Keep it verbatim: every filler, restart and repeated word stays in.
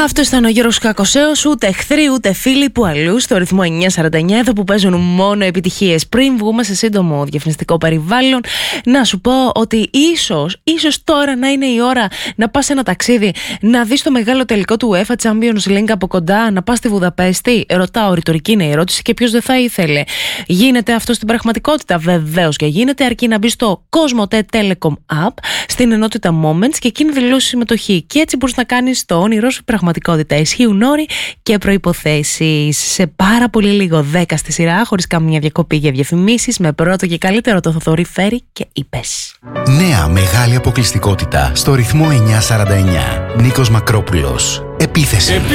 Αυτό ήταν ο Γιώργος Κακοσέος, ούτε εχθροί ούτε φίλοι που αλλού στο ρυθμό εννιά σαράντα εννιά, εδώ που παίζουν μόνο επιτυχίες. Πριν βγούμε σε σύντομο διαφημιστικό περιβάλλον, να σου πω ότι ίσως, ίσως τώρα να είναι η ώρα να πας σε ένα ταξίδι, να δεις το μεγάλο τελικό του UEFA Champions League από κοντά, να πας στη Βουδαπέστη. Ρωτάω, ρητορική είναι η ερώτηση και ποιος δεν θα ήθελε. Γίνεται αυτό στην πραγματικότητα? Βεβαίως και γίνεται, αρκεί να μπει στο Cosmote Telecom App, στην ενότητα Moments και εκείνη δηλώσει συμμετοχή. Και έτσι μπορείς να κάνεις το όνειρό σου πραγματικότητα. Ισχύουν όροι και προϋποθέσεις. Σε πάρα πολύ λίγο, δέκα στη σειρά, χωρίς καμία διακοπή για διαφημίσεις, με πρώτο και καλύτερο το Θοδωρή Φέρη και είπες. Νέα μεγάλη αποκλειστικότητα στο ρυθμό εννιά σαράντα εννιά. Νίκος Μακρόπουλος. Επίθεση.